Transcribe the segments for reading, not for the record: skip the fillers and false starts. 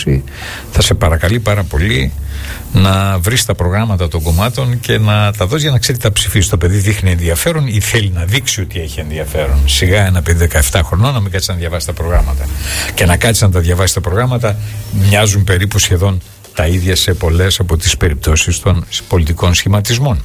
περίπτωση θα σε παρακαλεί πάρα πολύ να βρεις τα προγράμματα των κομμάτων και να τα δώσει για να ξέρει τι θα ψηφίσει. Το παιδί δείχνει ενδιαφέρον ή θέλει να δείξει ότι έχει ενδιαφέρον. Σιγά ένα παιδί 17 χρονών να μην κάτσει να διαβάσει τα προγράμματα. Και να κάτσει να τα διαβάσει τα προγράμματα μοιάζουν περίπου σχεδόν τα ίδια σε πολλές από τις περιπτώσεις των πολιτικών σχηματισμών.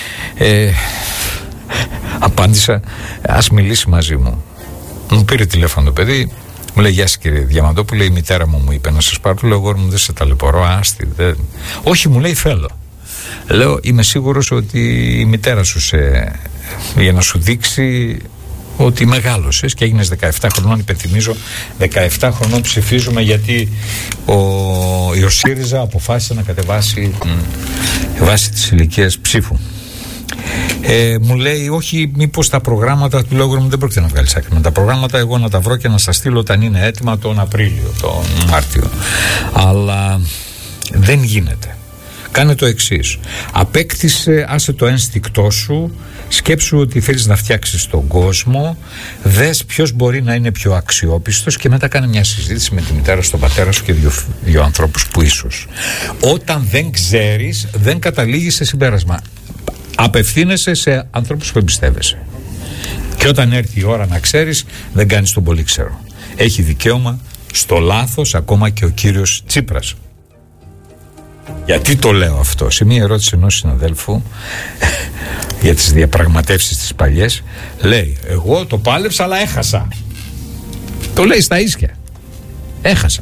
Απάντησα, ας μιλήσει μαζί μου. Μου πήρε τηλέφωνο το παιδί, μου λέει: γεια σας κύριε Διαμαντόπουλε, η μητέρα μου είπε να σας πάρω. Του λέω: εγώ μου δεν σε ταλαιπωρώ, άστη. Όχι, μου λέει, θέλω. Λέω: είμαι σίγουρος ότι η μητέρα σου για να σου δείξει ότι μεγάλωσες και έγινες 17 χρονών. Υπενθυμίζω, 17 χρονών ψηφίζουμε γιατί ο ΣΥΡΙΖΑ αποφάσισε να κατεβάσει βάσει της ηλικίας ψήφου. Μου λέει: όχι, μήπως τα προγράμματα, του λέω: δεν πρόκειται να βγάλεις άκρη με τα προγράμματα, εγώ να τα βρω και να σας στείλω όταν είναι έτοιμα τον Απρίλιο, τον Μάρτιο. Αλλά δεν γίνεται. Κάνε το εξής: απέκτησε, άσε το ένστικτό σου, σκέψου ότι θέλεις να φτιάξεις τον κόσμο, δες ποιος μπορεί να είναι πιο αξιόπιστος και μετά κάνε μια συζήτηση με τη μητέρα σου, τον πατέρα σου και δύο ανθρώπους που ίσως. Όταν δεν ξέρεις, δεν καταλήγεις σε συμπέρασμα. Απευθύνεσαι σε ανθρώπους που εμπιστεύεσαι. Και όταν έρθει η ώρα να ξέρεις, δεν κάνεις τον πολύ ξέρω. Έχει δικαίωμα στο λάθος ακόμα και ο κύριος Τσίπρας. Γιατί το λέω αυτό? Σε μία ερώτηση ενός συναδέλφου για τις διαπραγματεύσεις τις παλιές, λέει: εγώ το πάλεψα αλλά έχασα. Το λέει στα ίσια. Έχασα.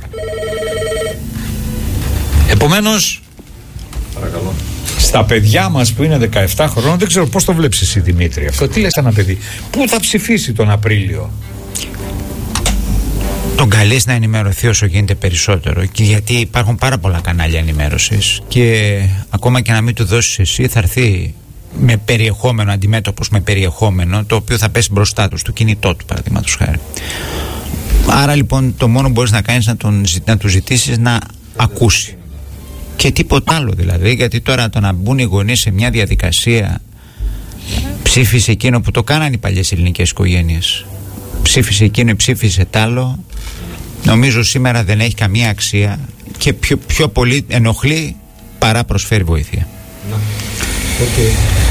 Επομένως, παρακαλώ, στα παιδιά μας που είναι 17 χρόνων, δεν ξέρω πώς το βλέπεις εσύ Δημήτρη αυτό. Τι λες ένα παιδί που θα ψηφίσει τον Απρίλιο? Τον καλείς να ενημερωθεί όσο γίνεται περισσότερο, και γιατί υπάρχουν πάρα πολλά κανάλια ενημέρωσης και ακόμα και να μην του δώσεις εσύ, θα έρθει με περιεχόμενο, αντιμέτωπος με περιεχόμενο, το οποίο θα πέσει μπροστά του, στο κινητό του παραδείγματος χάρη. Άρα λοιπόν το μόνο που μπορείς να κάνεις να του ζητήσεις να ακούσει και τίποτα άλλο δηλαδή, γιατί τώρα το να μπουν οι γονείς σε μια διαδικασία, ψήφισε εκείνο που το κάνανε οι παλιές ελληνικές οικογένειες, ψήφισε εκείνο, ψήφισε τ' άλλο, νομίζω σήμερα δεν έχει καμία αξία και πιο πολύ ενοχλεί παρά προσφέρει βοήθεια. Okay.